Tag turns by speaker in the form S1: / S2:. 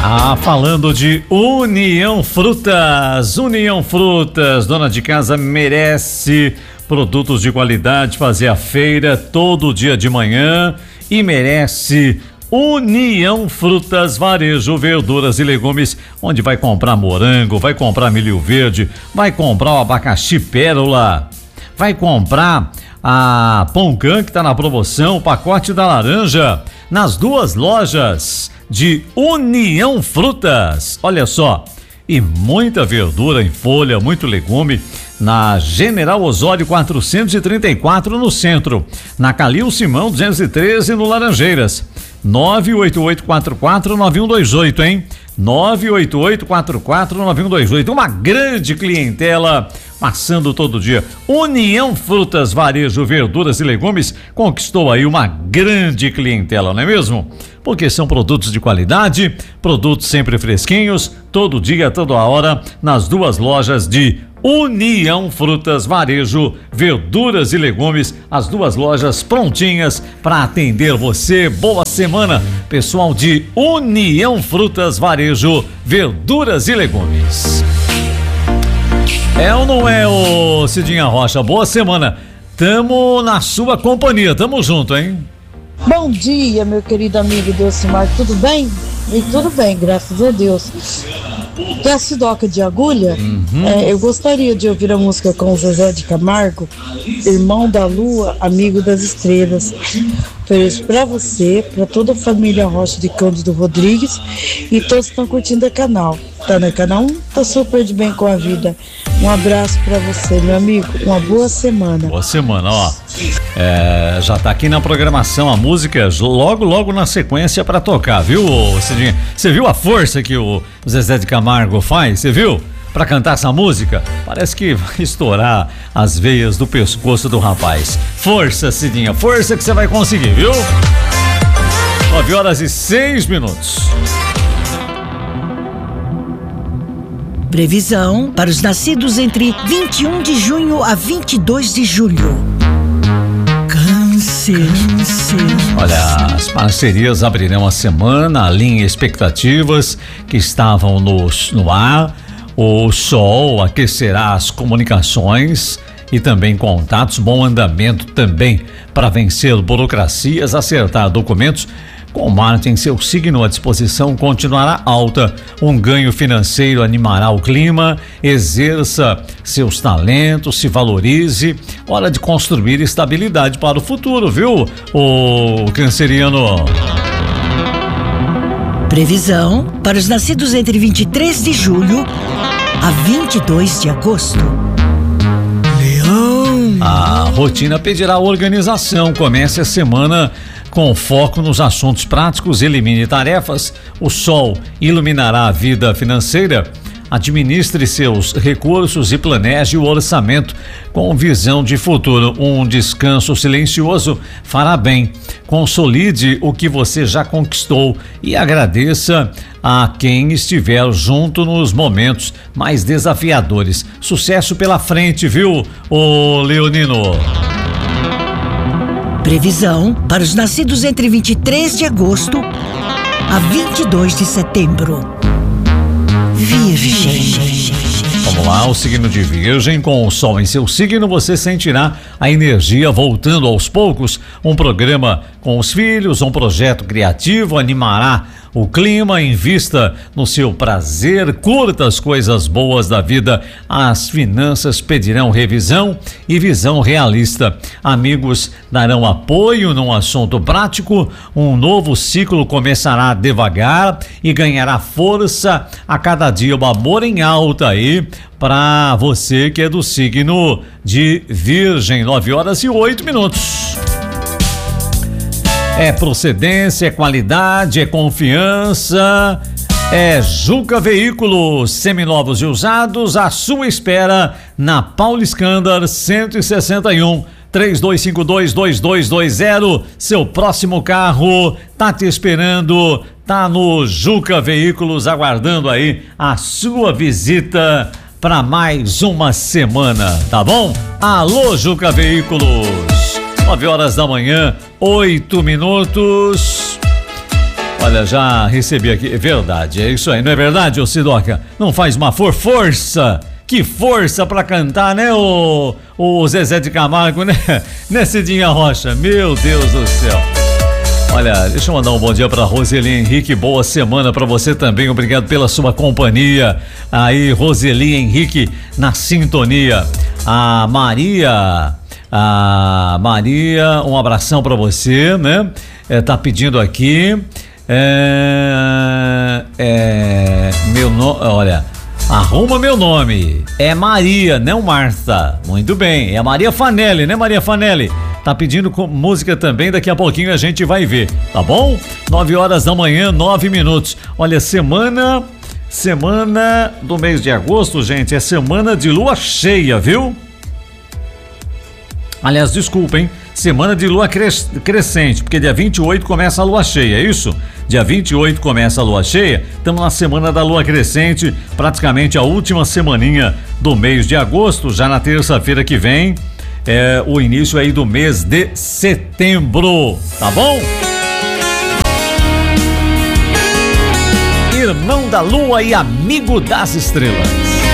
S1: Falando de União Frutas, dona de casa merece produtos de qualidade, fazer a feira todo dia de manhã e merece União Frutas, varejo, verduras e legumes, onde vai comprar morango, vai comprar milho verde, vai comprar o abacaxi pérola, vai comprar a Pão-Can que tá na promoção, o pacote da laranja, nas duas lojas de União Frutas. Olha só, e muita verdura em folha, muito legume, na General Osório 434 no centro, na Calil Simão 213 no Laranjeiras. 988449128, hein? 988449128. Uma grande clientela passando todo dia. União Frutas, varejo, verduras e legumes conquistou aí uma grande clientela, não é mesmo? Porque são produtos de qualidade, produtos sempre fresquinhos, todo dia, toda hora, nas duas lojas de União Frutas, varejo, verduras e legumes, as duas lojas prontinhas para atender você. Boa semana, pessoal de União Frutas, varejo, verduras e legumes. É ou não é, ô Cidinha Rocha? Boa semana. Tamo na sua companhia, tamo junto, hein?
S2: Bom dia, meu querido amigo Delcimar, tudo bem? E tudo bem, graças a Deus. Da Sidoca de Agulha, eu gostaria de ouvir a música com o Zezé de Camargo, Irmão da Lua, Amigo das Estrelas. Ofereço para você, para toda a família Rocha de Cândido Rodrigues e todos que estão curtindo o canal. Tá no canal 1? Tá super de bem com a vida. Um abraço para você, meu amigo. Uma boa semana.
S1: Boa semana, ó. Já tá aqui na programação a música logo na sequência para tocar, viu, Cidinha? Você viu a força que o Zezé de Camargo faz? Você viu? Para cantar essa música, parece que vai estourar as veias do pescoço do rapaz. Força, Cidinha, força que você vai conseguir, viu? 9h06.
S3: Previsão para os nascidos entre 21 de junho a 22 de julho. Câncer.
S1: Olha, as parcerias abrirão a semana, alinha expectativas que estavam no ar. O sol aquecerá as comunicações e também contatos, bom andamento também para vencer burocracias, acertar documentos. Com Marte em seu signo, a disposição continuará alta, um ganho financeiro animará o clima, exerça seus talentos, se valorize, hora de construir estabilidade para o futuro, viu, o canceriano?
S3: Previsão para os nascidos entre 23 de julho a 22 de agosto. Leão.
S1: A rotina pedirá organização, comece a semana com foco nos assuntos práticos, elimine tarefas, o sol iluminará a vida financeira, administre seus recursos e planeje o orçamento com visão de futuro. Um descanso silencioso fará bem, consolide o que você já conquistou e agradeça a quem estiver junto nos momentos mais desafiadores. Sucesso pela frente, viu, ô Leonino?
S3: Previsão para os nascidos entre 23 de agosto a 22 de setembro. Virgem.
S1: Vamos lá, o signo de Virgem, com o sol em seu signo, você sentirá a energia voltando aos poucos. Um programa com os filhos, um projeto criativo animará o clima, invista no seu prazer, curta as coisas boas da vida. As finanças pedirão revisão e visão realista. Amigos darão apoio num assunto prático. Um novo ciclo começará devagar e ganhará força a cada dia. O amor em alta aí para você que é do signo de Virgem. 9h08. É procedência, é qualidade, é confiança, é Juca Veículos, seminovos e usados, à sua espera na Paulo Escândar 161, 3252-2220. Seu próximo carro tá te esperando, tá no Juca Veículos, aguardando aí a sua visita para mais uma semana, tá bom? Alô, Juca Veículos. 9h08. Olha, já recebi aqui, é verdade, é isso aí, não é verdade, ô Sidoca? Não faz uma força, que força pra cantar, né, o Zezé de Camargo, né, Cidinha Rocha, meu Deus do céu. Olha, deixa eu mandar um bom dia pra Roseli Henrique, boa semana pra você também, obrigado pela sua companhia, aí Roseli Henrique na sintonia, a Maria, um abração pra você, né, tá pedindo aqui, meu nome, olha, arruma meu nome, é Maria, não Marta, muito bem, é a Maria Fanelli, né, Maria Fanelli? Tá pedindo música também, daqui a pouquinho a gente vai ver, tá bom? 9 horas da manhã, 9 minutos. Olha, semana do mês de agosto, gente, é semana de lua cheia, viu? Aliás, desculpem, semana de lua crescente, porque dia 28 começa a lua cheia, é isso? Dia 28 começa a lua cheia, estamos na semana da lua crescente, praticamente a última semaninha do mês de agosto, já na terça-feira que vem, é o início aí do mês de setembro, tá bom? Irmão da Lua e amigo das estrelas.